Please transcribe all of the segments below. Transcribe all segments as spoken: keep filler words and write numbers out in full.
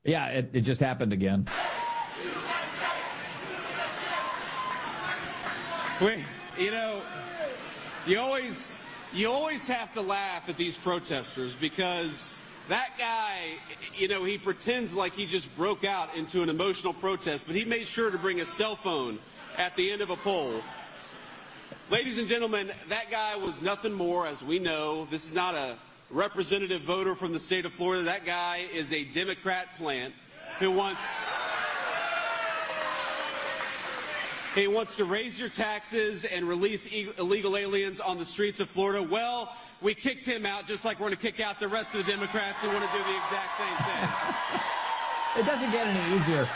Yeah, it, it just happened again. Wait, you know, you always, you always have to laugh at these protesters because that guy, you know, he pretends like he just broke out into an emotional protest, but he made sure to bring a cell phone at the end of a poll. Ladies and gentlemen, that guy was nothing more, as we know. This is not a representative voter from the state of Florida. That guy is a Democrat plant who wants he wants to raise your taxes and release e- illegal aliens on the streets of Florida. Well, we kicked him out just like we're going to kick out the rest of the Democrats who want to do the exact same thing. It doesn't get any easier.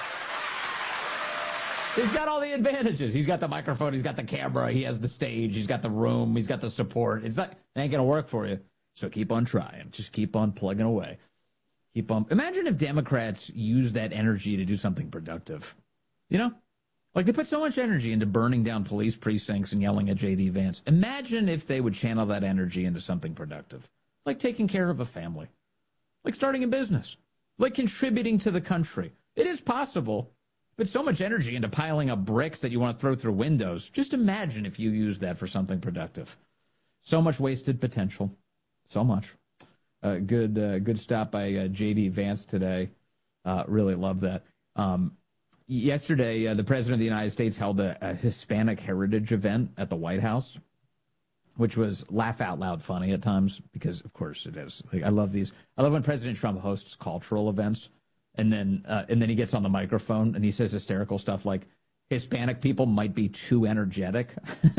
He's got all the advantages. He's got the microphone. He's got the camera. He has the stage. He's got the room. He's got the support. It's not, it ain't going to work for you. So keep on trying. Just keep on plugging away. Keep on. Imagine if Democrats use that energy to do something productive. You know? Like, they put so much energy into burning down police precincts and yelling at J D Vance. Imagine if they would channel that energy into something productive. Like taking care of a family. Like starting a business. Like contributing to the country. It is possible. But so much energy into piling up bricks that you want to throw through windows. Just imagine if you used that for something productive. So much wasted potential. So much. Uh, good uh, good stop by uh, J D Vance today. Uh, really love that. Um, yesterday, uh, the President of the United States held a, a Hispanic heritage event at the White House, which was laugh out loud funny at times because, of course, it is. Like, I love these. I love when President Trump hosts cultural events. And then uh, and then he gets on the microphone and he says hysterical stuff like, Hispanic people might be too energetic.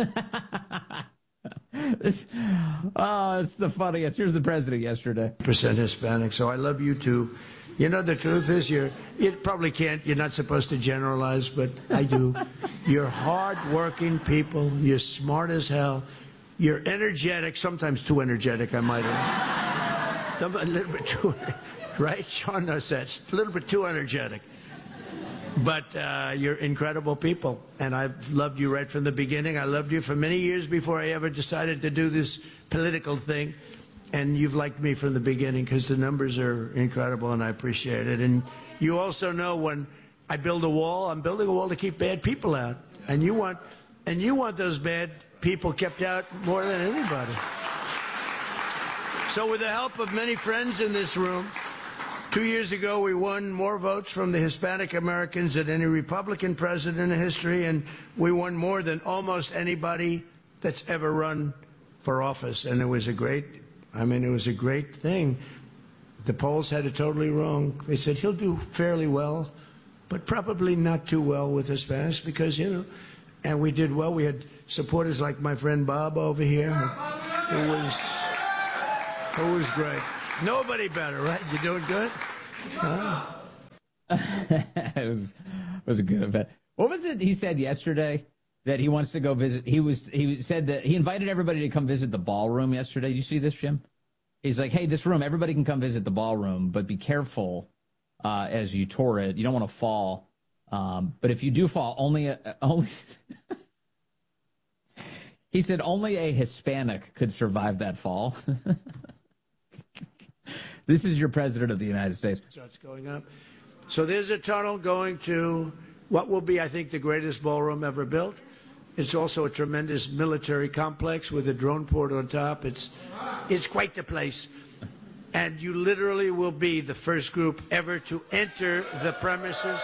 This, oh, it's the funniest. Here's the president yesterday. Percent Hispanic, so I love you too. You know, the truth is, you're, you probably can't, you're not supposed to generalize, but I do. You're hard-working people. You're smart as hell. You're energetic, sometimes too energetic, I might add. Some, a little bit too right? Sean knows that. A little bit too energetic. But uh, you're incredible people, and I've loved you right from the beginning. I loved you for many years before I ever decided to do this political thing, and you've liked me from the beginning because the numbers are incredible, and I appreciate it. And you also know when I build a wall, I'm building a wall to keep bad people out, and you want, and you want those bad people kept out more than anybody. So with the help of many friends in this room, two years ago, we won more votes from the Hispanic Americans than any Republican president in history, and we won more than almost anybody that's ever run for office. And it was a great, I mean, it was a great thing. The polls had it totally wrong. They said he'll do fairly well, but probably not too well with Hispanics because, you know, and we did well. We had supporters like my friend Bob over here. It was, it was great. Nobody better, right? You doing good? Huh? it was it was a good event. What was it he said yesterday that he wants to go visit? He was he said that he invited everybody to come visit the ballroom yesterday. Did you see this, Jim? He's like, hey, this room, everybody can come visit the ballroom, but be careful uh, as you tour it. You don't want to fall. Um, but if you do fall, only a, only. He said only a Hispanic could survive that fall. This is your president of the United States. Starts going up. So there's a tunnel going to what will be, I think, the greatest ballroom ever built. It's also a tremendous military complex with a drone port on top. It's, it's quite the place. And you literally will be the first group ever to enter the premises.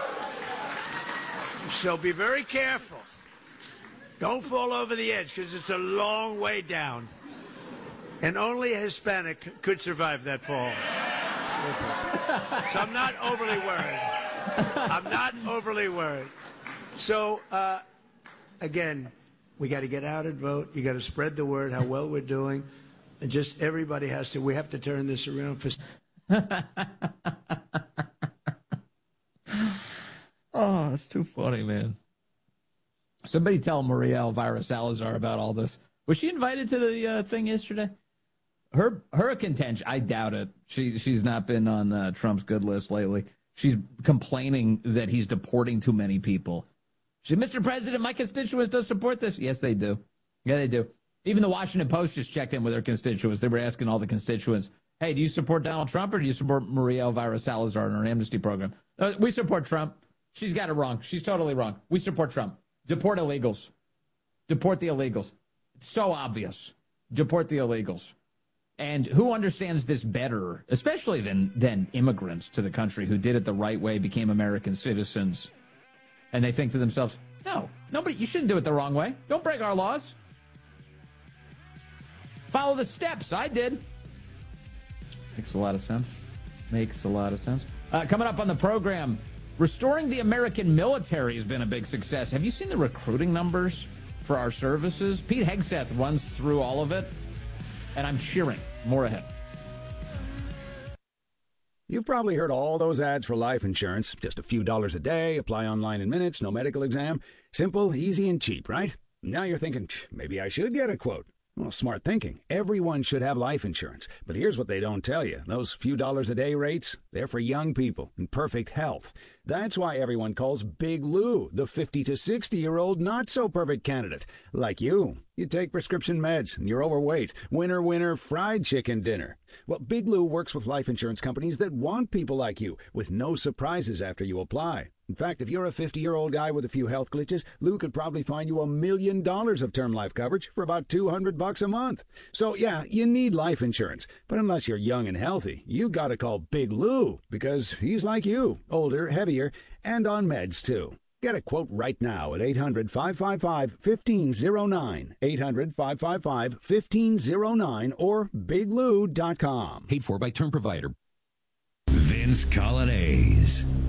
So be very careful. Don't fall over the edge because it's a long way down. And only a Hispanic could survive that fall. So I'm not overly worried. I'm not overly worried. So, uh, again, we got to get out and vote. You got to spread the word how well we're doing. And just everybody has to. We have to turn this around for. Oh, it's too funny, man. Somebody tell Maria Elvira Salazar about all this. Was she invited to the uh, thing yesterday? Her her contention, I doubt it. She she's not been on uh, Trump's good list lately. She's complaining that he's deporting too many people. She said, Mister President, my constituents don't support this. Yes, they do. Yeah, they do. Even the Washington Post just checked in with their constituents. They were asking all the constituents, Hey, do you support Donald Trump or do you support Maria Elvira Salazar and her amnesty program? Uh, we support Trump. She's got it wrong. She's totally wrong. We support Trump. Deport illegals. Deport the illegals. It's so obvious. Deport the illegals. And who understands this better, especially than, than immigrants to the country who did it the right way, became American citizens, and they think to themselves, no, nobody, you shouldn't do it the wrong way. Don't break our laws. Follow the steps. I did. Makes a lot of sense. Makes a lot of sense. Uh, coming up on the program, restoring the American military has been a big success. Have you seen the recruiting numbers for our services? Pete Hegseth runs through all of it, and I'm cheering. More ahead. You've probably heard all those ads for life insurance. Just a few dollars a day, apply online in minutes, no medical exam. Simple, easy, and cheap, right? Now you're thinking, maybe I should get a quote. Well, smart thinking. Everyone should have life insurance. But here's what they don't tell you. Those few dollars a day rates, they're for young people in perfect health. That's why everyone calls Big Lou the fifty to sixty-year-old not-so-perfect candidate. Like you. You take prescription meds and you're overweight. Winner, winner, fried chicken dinner. Well, Big Lou works with life insurance companies that want people like you, with no surprises after you apply. In fact, if you're a fifty-year-old guy with a few health glitches, Lou could probably find you a million dollars of term life coverage for about two hundred bucks a month. So, yeah, you need life insurance. But unless you're young and healthy, you gotta call Big Lou, because he's like you, older, heavier, and on meds, too. Get a quote right now at eight hundred, five five five, one five zero nine, eight hundred, five five five, one five zero nine, or big lou dot com. Paid for by term provider. Vince Coglianese.